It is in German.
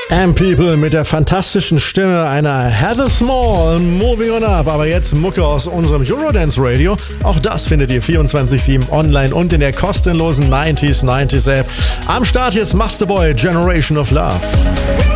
People mit der fantastischen Stimme einer Heather Small, Moving On Up. Aber jetzt Mucke aus unserem Eurodance Radio. Auch das findet ihr 24/7 online und in der kostenlosen 90s App. Am Start jetzt Masterboy, Generation of Love.